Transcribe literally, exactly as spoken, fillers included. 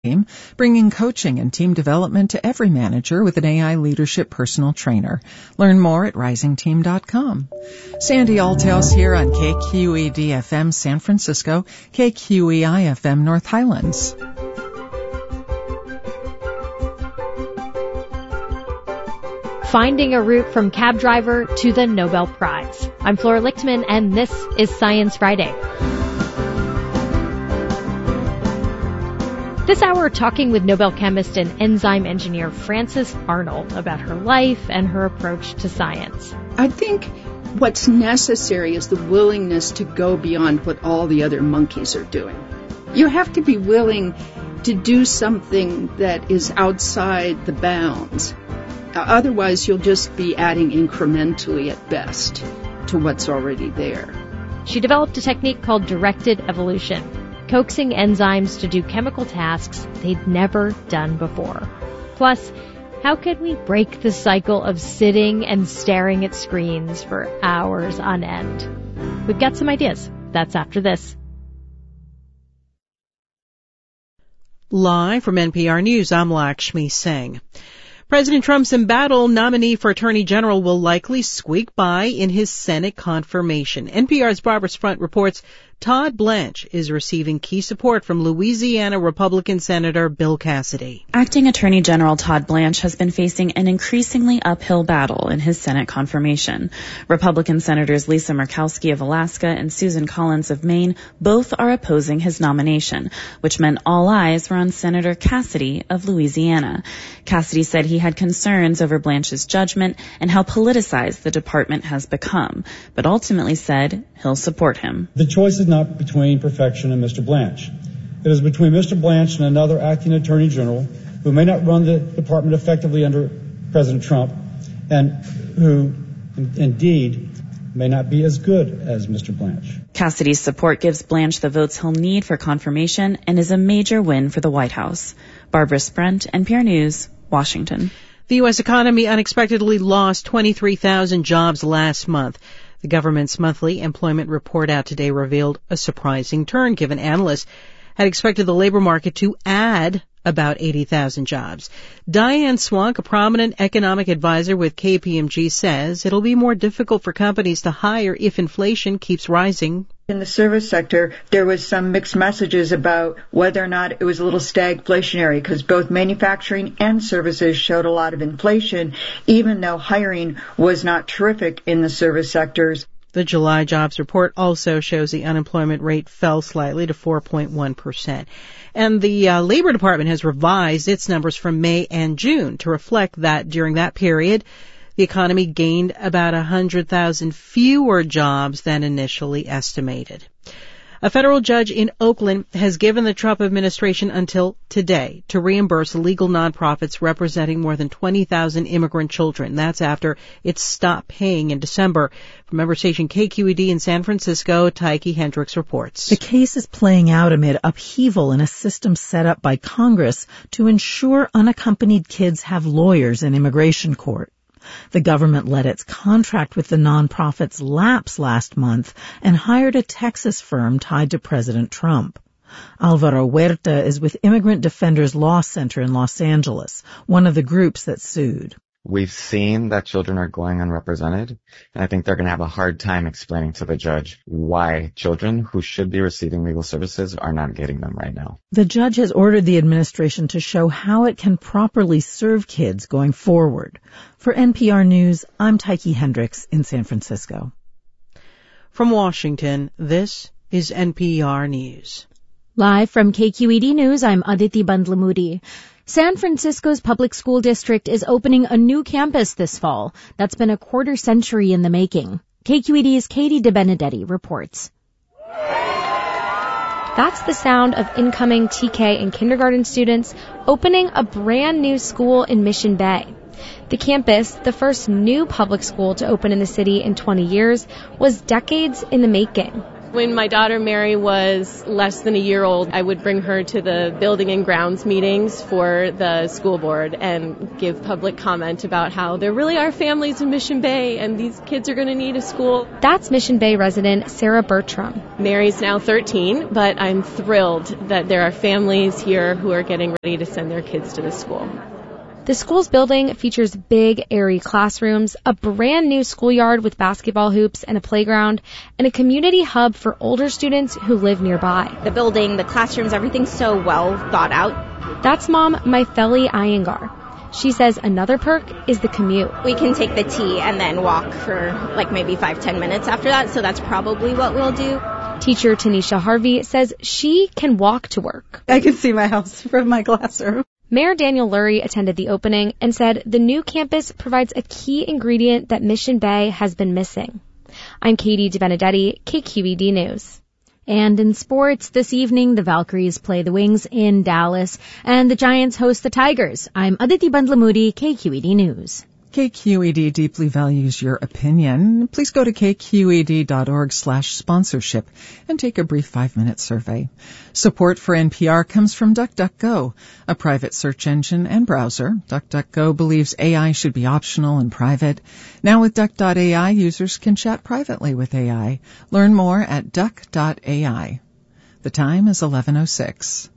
team, bringing coaching and team development to every manager with an A I leadership personal trainer. Learn more at rising team dot com. Sandy Althouse here on K Q E D F M San Francisco, K Q E I F M North Highlands. Finding a route from cab driver to the Nobel Prize. I'm Flora Lichtman, and this is Science Friday. This hour, we're talking with Nobel chemist and enzyme engineer Frances Arnold about her life and her approach to science. I think what's necessary is the willingness to go beyond what all the other monkeys are doing. You have to be willing to do something that is outside the bounds. Otherwise, you'll just be adding incrementally at best to what's already there. She developed a technique called directed evolution, coaxing enzymes to do chemical tasks they'd never done before. Plus, how could we break the cycle of sitting and staring at screens for hours on end? We've got some ideas. That's after this. Live from N P R News, I'm Lakshmi Singh. President Trump's embattled nominee for Attorney General will likely squeak by in his Senate confirmation. N P R's Barbara Sprunt reports Todd Blanche is receiving key support from Louisiana Republican Senator Bill Cassidy. Acting Attorney General Todd Blanche has been facing an increasingly uphill battle in his Senate confirmation. Republican Senators Lisa Murkowski of Alaska and Susan Collins of Maine both are opposing his nomination, which meant all eyes were on Senator Cassidy of Louisiana. Cassidy said he had concerns over Blanche's judgment and how politicized the department has become, but ultimately said he'll support him. The choice is not between perfection and Mister Blanche. It is between Mister Blanche and another acting attorney general who may not run the department effectively under President Trump and who, indeed, may not be as good as Mister Blanche. Cassidy's support gives Blanche the votes he'll need for confirmation and is a major win for the White House. Barbara Sprunt, N P R News, Washington. The U S economy unexpectedly lost twenty-three thousand jobs last month. The government's monthly employment report out today revealed a surprising turn, given analysts had expected the labor market to add about eighty thousand jobs. Diane Swunk, a prominent economic advisor with K P M G, says it'll be more difficult for companies to hire if inflation keeps rising. In the service sector, there was some mixed messages about whether or not it was a little stagflationary, because both manufacturing and services showed a lot of inflation, even though hiring was not terrific in the service sectors. The July jobs report also shows the unemployment rate fell slightly to four point one percent. And the uh, Labor Department has revised its numbers from May and June to reflect that during that period, the economy gained about one hundred thousand fewer jobs than initially estimated. A federal judge in Oakland has given the Trump administration until today to reimburse legal nonprofits representing more than twenty thousand immigrant children. That's after it stopped paying in December. From member station K Q E D in San Francisco, Tyche Hendricks reports. The case is playing out amid upheaval in a system set up by Congress to ensure unaccompanied kids have lawyers in immigration court. The government let its contract with the nonprofits lapse last month and hired a Texas firm tied to President Trump. Alvaro Huerta is with Immigrant Defenders Law Center in Los Angeles, one of the groups that sued. We've seen that children are going unrepresented, and I think they're going to have a hard time explaining to the judge why children who should be receiving legal services are not getting them right now. The judge has ordered the administration to show how it can properly serve kids going forward. For N P R News, I'm Tyche Hendricks in San Francisco. From Washington, this is N P R News. Live from K Q E D News, I'm Aditi Bandlamudi. San Francisco's public school district is opening a new campus this fall. That's been a quarter century in the making. K Q E D's Katie DeBenedetti reports. That's the sound of incoming T K and kindergarten students opening a brand new school in Mission Bay. The campus, the first new public school to open in the city in twenty years, was decades in the making. When my daughter Mary was less than a year old, I would bring her to the building and grounds meetings for the school board and give public comment about how there really are families in Mission Bay and these kids are going to need a school. That's Mission Bay resident Sarah Bertram. Mary's now thirteen, but I'm thrilled that there are families here who are getting ready to send their kids to the school. The school's building features big, airy classrooms, a brand new schoolyard with basketball hoops and a playground, and a community hub for older students who live nearby. The building, the classrooms, everything's so well thought out. That's Mom Maitheli Iyengar. She says another perk is the commute. We can take the T and then walk for like maybe five, ten minutes after that, so that's probably what we'll do. Teacher Tanisha Harvey says she can walk to work. I can see my house from my classroom. Mayor Daniel Lurie attended the opening and said the new campus provides a key ingredient that Mission Bay has been missing. I'm Katie DeBenedetti, K Q E D News. And in sports, this evening, the Valkyries play the Wings in Dallas, and the Giants host the Tigers. I'm Aditi Bandlamudi, K Q E D News. K Q E D deeply values your opinion. Please go to kqed.org slash sponsorship and take a brief five-minute survey. Support for N P R comes from DuckDuckGo, a private search engine and browser. DuckDuckGo believes A I should be optional and private. Now with Duck dot A I, users can chat privately with A I. Learn more at duck dot A I. The time is eleven oh six.